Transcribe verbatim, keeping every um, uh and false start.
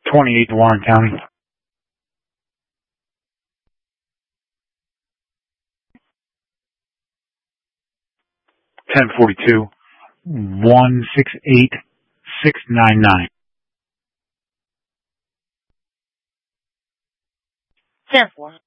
twenty-eight to Warren County. ten forty-two, one six eight, six nine nine. ten four.